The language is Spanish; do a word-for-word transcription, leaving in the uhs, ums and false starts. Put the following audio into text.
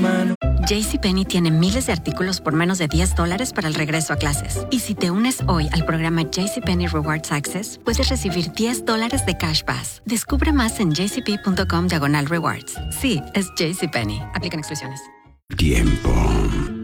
manos. JCPenney tiene miles de artículos por menos de diez dólares para el regreso a clases. Y si te unes hoy al programa JCPenney Rewards Access, puedes recibir diez dólares de Cash Pass. Descubre más en jcp.com diagonal rewards. Sí, es JCPenney. Aplican exclusiones. Tiempo.